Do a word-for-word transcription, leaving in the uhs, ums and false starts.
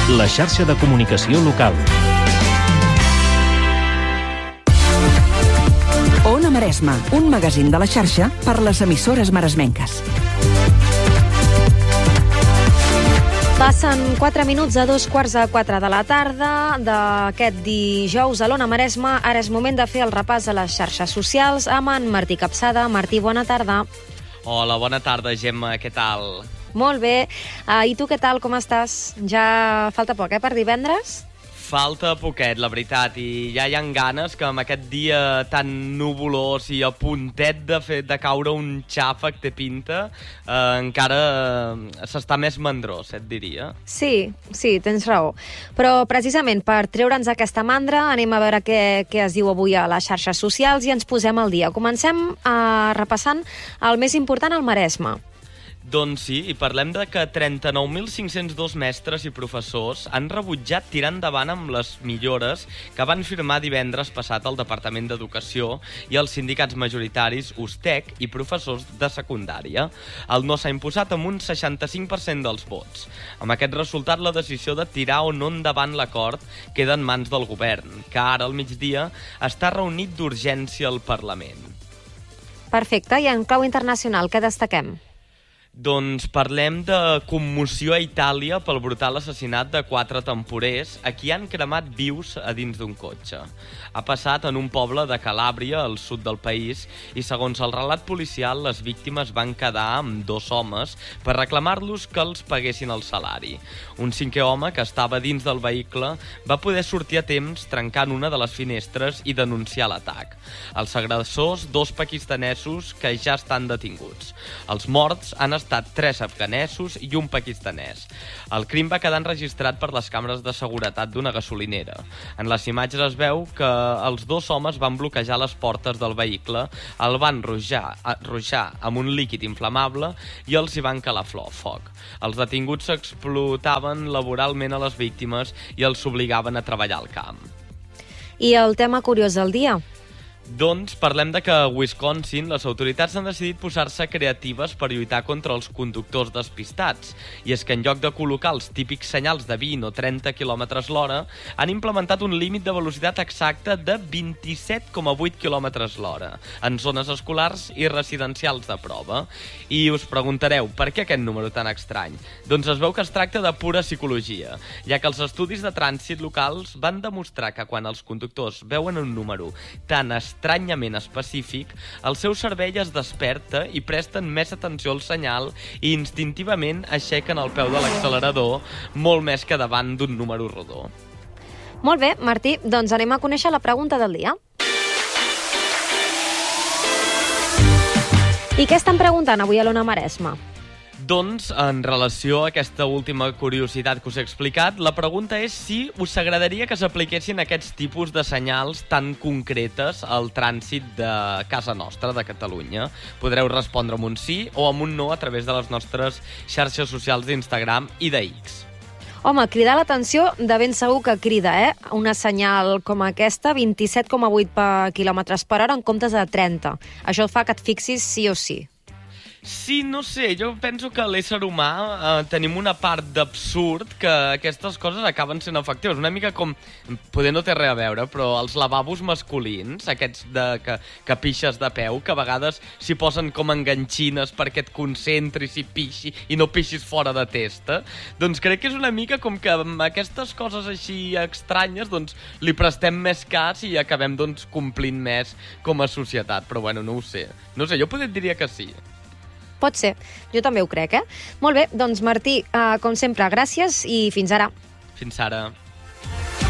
la xarxa de comunicació local. Ona Maresma, un magazín de la xarxa per les emissores maresmenques. Passen quatre minuts a dos quarts de quatre de la tarda d'aquest dijous a l'Ona Maresma. Ara és moment de fer el repàs a les xarxes socials amb en Martí Capçada. Martí, bona tarda. Hola, bona tarda, Gemma, què tal? Molt bé. Uh, I tu què tal, com estàs? Ja falta poc, eh, per divendres? Falta poquet, la veritat, i ja hi ha ganes que amb aquest dia tan nuvolós i a puntet de, fer, de caure un xàfec té pinta, eh, encara eh, s'està més mandrós, et diria. Sí, sí, tens raó. Però precisament per treure'ns aquesta mandra anem a veure què, què es diu avui a les xarxes socials i ens posem al dia. Comencem eh, repassant el més important al Maresme. Doncs sí, i parlem de que trenta-nou mil cinc-cents dos mestres i professors han rebutjat tirar endavant amb les millores que van firmar divendres passat el Departament d'Educació i els sindicats majoritaris U S T E C i professors de secundària. El no s'ha imposat amb un seixanta-cinc per cent dels vots. Amb aquest resultat, la decisió de tirar o no endavant l'acord queda en mans del govern, que ara al migdia està reunit d'urgència al Parlament. Perfecte, i en clau internacional, què destaquem? Doncs parlem de commoció a Itàlia pel brutal assassinat de quatre temporers a qui han cremat vius a dins d'un cotxe. Ha passat en un poble de Calàbria, al sud del país, i segons el relat policial, les víctimes van quedar amb dos homes per reclamar-los que els paguessin el salari. Un cinquè home, que estava dins del vehicle, va poder sortir a temps trencant una de les finestres i denunciar l'atac. Els agressors, dos pakistanesos que ja estan detinguts. Els morts han estat estat tres afganesos i un pakistanès. El crim va quedar enregistrat per les càmeres de seguretat d'una gasolinera. En les imatges es veu que els dos homes van bloquejar les portes del vehicle, el van ruixar, ruixar amb un líquid inflamable i els hi van calar foc. Els detinguts explotaven laboralment a les víctimes i els obligaven a treballar al camp. I el tema curiós del dia? Doncs parlem de que a Wisconsin les autoritats han decidit posar-se creatives per lluitar contra els conductors despistats. I és que en lloc de col·locar els típics senyals de vint o trenta quilòmetres l'hora, han implementat un límit de velocitat exacte de vint-i-set coma vuit quilòmetres l'hora en zones escolars i residencials de prova. I us preguntareu, per què aquest número tan estrany? Doncs es veu que es tracta de pura psicologia, ja que els estudis de trànsit locals van demostrar que quan els conductors veuen un número tan estrany estranyament específic, el seu cervell es desperta i presten més atenció al senyal i instintivament aixequen el peu de l'accelerador molt més que davant d'un número rodó. Molt bé, Martí, doncs anem a conèixer la pregunta del dia. I què estan preguntant avui a l'Ona Maresma? Doncs, en relació a aquesta última curiositat que us he explicat, la pregunta és si us agradaria que s'apliquessin aquests tipus de senyals tan concretes al trànsit de casa nostra, de Catalunya. Podreu respondre amb un sí o amb un no a través de les nostres xarxes socials d'Instagram i de X. Home, cridar l'atenció de ben segur que crida, eh? Una senyal com aquesta, vint-i-set coma vuit quilòmetres per hora en comptes de trenta. Això fa que et fixis sí o sí. Sí, no sé, jo penso que l'ésser humà eh, tenim una part d'absurd que aquestes coses acaben sent efectives. Una mica com, poder no té res a veure, però els lavabos masculins, aquests de, que, que pixes de peu, que a vegades s'hi posen com enganxines perquè et concentris i pixi i no pixis fora de testa, doncs crec que és una mica com que amb aquestes coses així estranyes doncs li prestem més cas i acabem doncs complint més com a societat, però bueno, no ho sé. No sé, jo poder diria que sí. Pot ser, jo també ho crec, eh? Molt bé, doncs Martí, eh, com sempre, gràcies i fins ara. Fins ara.